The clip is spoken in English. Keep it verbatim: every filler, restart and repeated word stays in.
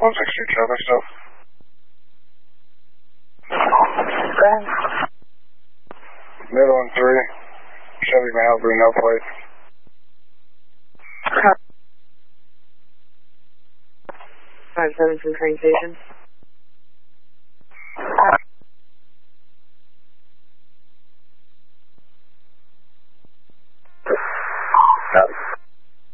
one six two traffic stop. Okay. Mid one three. Chevy Malibu, no plate. five seven from train station.